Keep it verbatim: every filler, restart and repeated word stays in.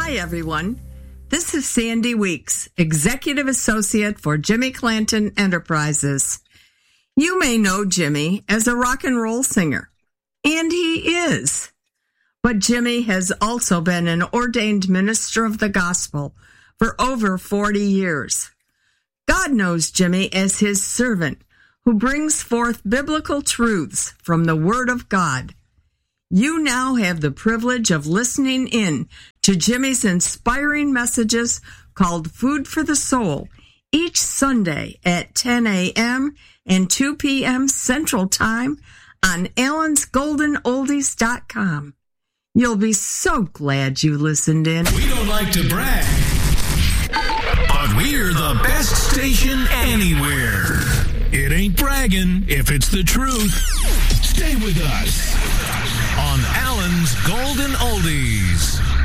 Hi, everyone. This is Sandy Weeks, Executive Associate for Jimmy Clanton Enterprises. You may know Jimmy as a rock and roll singer, and he is. But Jimmy has also been an ordained minister of the gospel for over forty years. God knows Jimmy as his servant who brings forth biblical truths from the Word of God. You now have the privilege of listening in to Jimmy's inspiring messages called Food for the Soul each Sunday at ten a.m. and two p.m. Central Time on Allens Golden Oldies dot com. You'll be so glad you listened in. We don't like to brag, but we're the best station anywhere. It ain't bragging if it's the truth. Stay with us on Allens Golden Oldies.